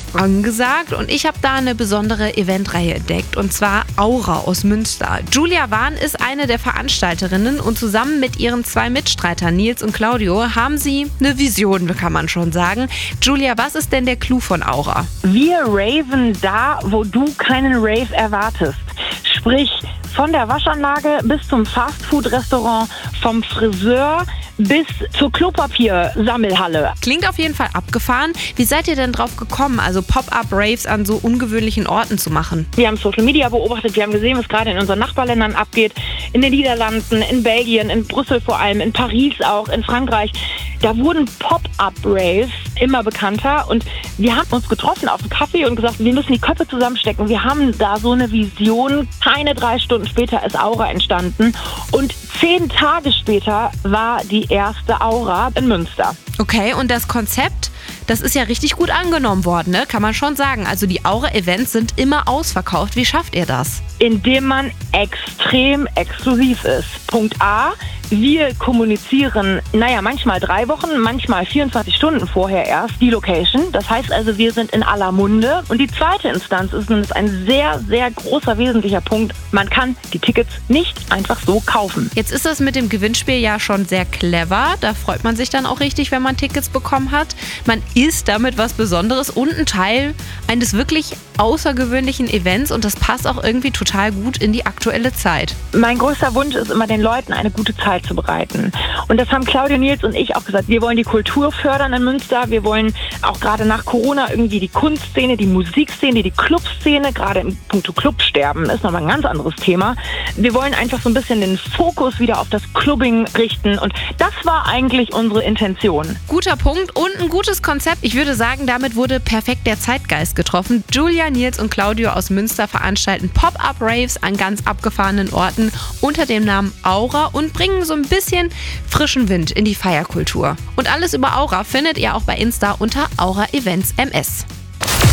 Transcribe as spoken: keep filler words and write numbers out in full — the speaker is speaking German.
angesagt und ich habe da eine besondere Eventreihe entdeckt und zwar Aura aus Münster. Julia Wahn ist eine der Veranstalterinnen und zusammen mit ihren zwei Mitstreitern Nils und Claudio haben sie eine Vision, kann man schon sagen. Julia, was ist denn der Clou von Aura? Wir raven da, wo du keinen Rave erwartest. Sprich, von der Waschanlage bis zum Fastfood-Restaurant, vom Friseur bis zur Klopapiersammelhalle. Klingt auf jeden Fall abgefahren. Wie seid ihr denn drauf gekommen, also Pop-up-Raves an so ungewöhnlichen Orten zu machen? Wir haben Social Media beobachtet, wir haben gesehen, was gerade in unseren Nachbarländern abgeht. In den Niederlanden, in Belgien, in Brüssel vor allem, in Paris auch, in Frankreich. Da wurden Pop-up-Raves immer bekannter und wir haben uns getroffen auf einen Kaffee und gesagt, wir müssen die Köpfe zusammenstecken. Wir haben da so eine Vision. Keine drei Stunden später ist Aura entstanden und zehn Tage später war die erste Aura in Münster. Okay, und das Konzept, das ist ja richtig gut angenommen worden, ne? Kann man schon sagen. Also die Aura-Events sind immer ausverkauft. Wie schafft ihr das? Indem man extrem exklusiv ist. Punkt A, wir kommunizieren, naja, manchmal drei Wochen, manchmal vierundzwanzig Stunden vorher erst die Location. Das heißt also, wir sind in aller Munde. Und die zweite Instanz ist, und das ist ein sehr, sehr großer, wesentlicher Punkt, man kann die Tickets nicht einfach so kaufen. Jetzt ist das mit dem Gewinnspiel ja schon sehr clever. Da freut man sich dann auch richtig, wenn man Tickets bekommen hat. Man ist damit was Besonderes und ein Teil eines wirklich außergewöhnlichen Events und das passt auch irgendwie total gut in die aktuelle Zeit. Mein größter Wunsch ist immer, den Leuten eine gute Zeit zu bereiten. Und das haben Claudio, Nils und ich auch gesagt. Wir wollen die Kultur fördern in Münster. Wir wollen auch gerade nach Corona irgendwie die Kunstszene, die Musikszene, die Clubszene, gerade im Punkto Clubsterben ist nochmal ein ganz anderes Thema. Wir wollen einfach so ein bisschen den Fokus wieder auf das Clubbing richten und das war eigentlich unsere Intention. Guter Punkt und ein gutes Konzept. Ich würde sagen, damit wurde perfekt der Zeitgeist getroffen. Julia, Nils und Claudio aus Münster veranstalten Pop-up-Raves an ganz abgefahrenen Orten unter dem Namen Aura und bringen so ein bisschen frischen Wind in die Feierkultur. Und alles über Aura findet ihr auch bei Insta unter Aura Events M S.